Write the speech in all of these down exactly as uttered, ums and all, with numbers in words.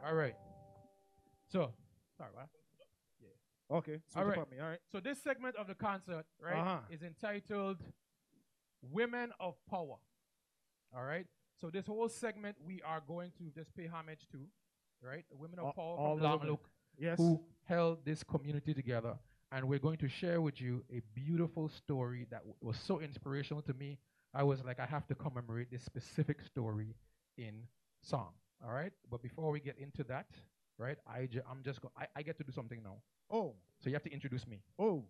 All right. So, sorry, what? Yeah. Okay. All right. Me. All right. So this segment of the concert, right, uh-huh. is entitled Women of Power. All right. So this whole segment we are going to just pay homage to, right? The women of all, power all from Longlook, yes. who held this community together. And we're going to share with you a beautiful story that w- was so inspirational to me. I was like, I have to commemorate this specific story in song. All right. But before we get into that, right, I ju- I'm just go- I, I get to do something now. Oh. So you have to introduce me. Oh.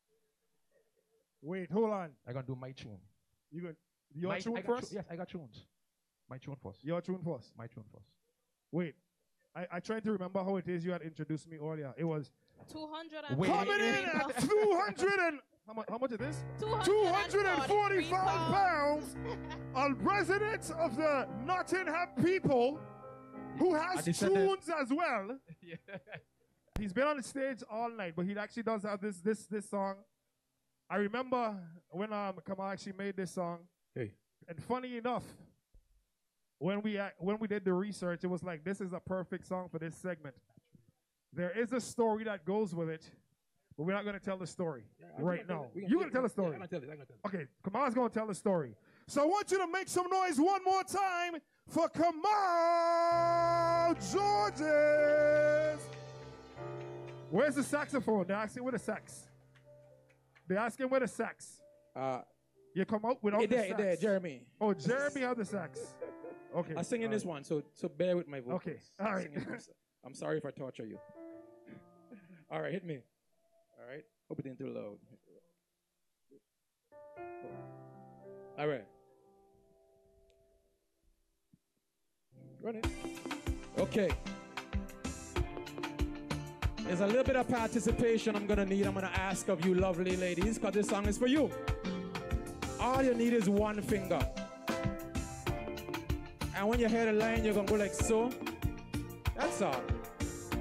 Wait, hold on. I'm gonna do my tune. You got your my, tune I got first? Tu- yes, I got tunes. My tune first. Your tune first. My tune first. Wait. I, I tried to remember how it is you had introduced me earlier. It was two hundred coming in at two hundred and how much, how much is this? two hundred forty-five pounds. A resident of the Nottingham people who has tunes as well. Yeah. He's been on the stage all night, but he actually does have this this this song. I remember when um Kamal actually made this song. Hey. And funny enough, when we uh, when we did the research, it was like, this is a perfect song for this segment. There is a story that goes with it, but we're not going to tell the story yeah, right now. You're going to tell the story. Yeah, I'm gonna tell it, I'm gonna tell it. Okay, Kamal's going to tell the story. So I want you to make some noise one more time for Kamal Georges. Where's the saxophone? They're asking where the sax. They're asking where the sax. Uh, you come out without it the there, sax. It there, Jeremy. Oh, Jeremy has the sax. Okay. I'm singing this right. one, so so bear with my voice. Okay, all right. I'm sorry if I torture you. All right, hit me. All right, hope it didn't too loud. All right. Run it. Okay. There's a little bit of participation I'm gonna need. I'm gonna ask of you, lovely ladies, because this song is for you. All you need is one finger. And when you hear the line, you're gonna go like so. That's all.